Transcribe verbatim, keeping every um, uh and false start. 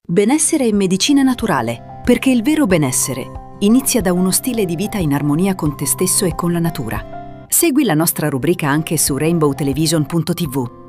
Benessere e medicina naturale, perché il vero benessere inizia da uno stile di vita in armonia con te stesso e con la natura. Segui la nostra rubrica anche su rainbow television punto tivù.